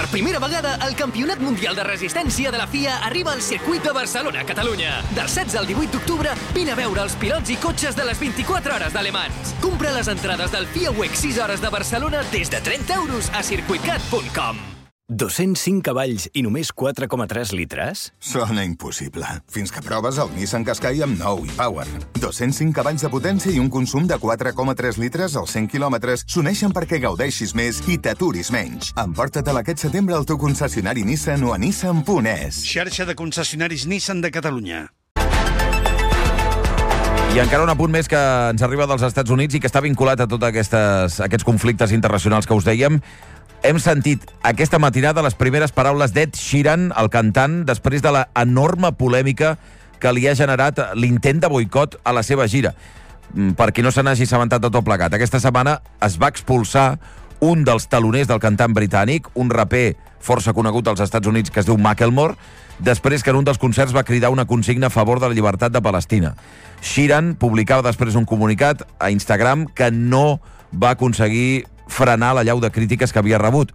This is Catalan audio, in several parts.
primera vegada, el Campionat Mundial de Resistència de la FIA arriba al circuit de Barcelona, Catalunya. Del 16 al 18 d'octubre, vine a veure els pilots i cotxes de les 24 hores de Le Mans. Compra les entrades del FIA Week 6 hores de Barcelona des de 30 euros a circuitcat.com. 205 cavalls i només 4,3 litres? Sona impossible. Fins que proves el Nissan Qashqai amb nou e-Power. 205 cavalls de potència i un consum de 4,3 litres als 100 quilòmetres s'uneixen perquè gaudeixis més i t'aturis menys. Emporta-te'l aquest setembre al teu concessionari Nissan o a nissan.es. Xarxa de concessionaris Nissan de Catalunya. I encara un apunt més que ens arriba dels Estats Units i que està vinculat a tots aquests conflictes internacionals que us dèiem. Hem sentit aquesta matinada les primeres paraules d'Ed Sheeran, el cantant, després de la enorme polèmica que li ha generat l'intent de boicot a la seva gira. Per qui no se n'hagi assabentat de tot plegat, aquesta setmana es va expulsar un dels taloners del cantant britànic, un raper força conegut als Estats Units que es diu Macklemore, després que en un dels concerts va cridar una consigna a favor de la llibertat de Palestina. Sheeran publicava després un comunicat a Instagram que no va aconseguir frenar l'allau de crítiques que havia rebut.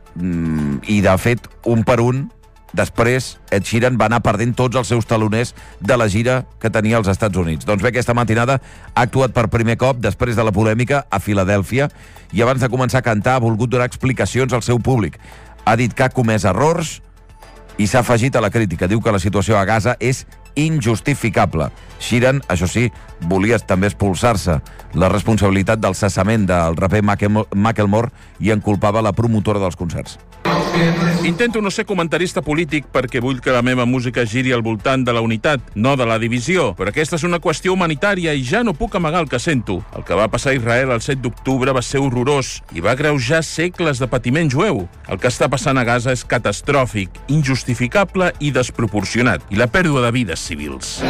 I, de fet, un per un, després, Ed Sheeran va anar perdent tots els seus taloners de la gira que tenia als Estats Units. Doncs bé, aquesta matinada ha actuat per primer cop, després de la polèmica, a Filadèlfia, i abans de començar a cantar ha volgut donar explicacions al seu públic. Ha dit que ha comès errors i s'ha afegit a la crítica. Diu que la situació a Gaza és injustificable. Sheeran, això sí, volia també expulsar-se la responsabilitat del cessament del raper Macklemore i en culpava la promotora dels concerts. Intento no ser comentarista polític perquè vull que la meva música giri al voltant de la unitat, no de la divisió. Però aquesta és una qüestió humanitària i ja no puc amagar el que sento. El que va passar a Israel el 7 d'octubre va ser horrorós i va agreujar segles de patiment jueu. El que està passant a Gaza és catastròfic, injustificable i desproporcionat. I la pèrdua de vides civils.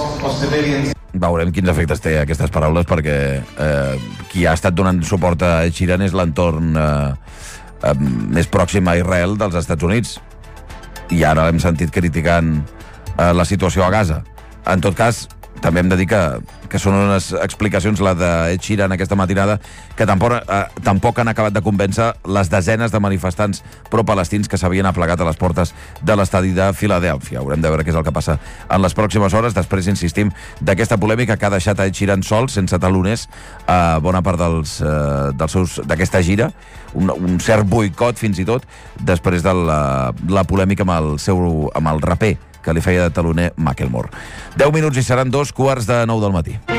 Veurem quins efectes té aquestes paraules, perquè qui ha estat donant suport a Ed Sheeran és l'entorn més pròxim a Israel dels Estats Units. I ara l'hem sentit criticant la situació a Gaza. En tot cas, també hem de dir que són unes explicacions, la d'Ed Sheeran aquesta matinada, que tampoc han acabat de convèncer les desenes de manifestants pro-palestins que s'havien aplegat a les portes de l'estadi de Filadèlfia. Haurem de veure què és el que passa en les pròximes hores. Després, insistim, d'aquesta polèmica que ha deixat a Ed Sheeran sol, sense taloners, a bona part d'aquesta gira, un cert boicot fins i tot, després de la polèmica amb el raper que li feia de taloner Macklemore. 10 minuts i seran 2:15 del matí.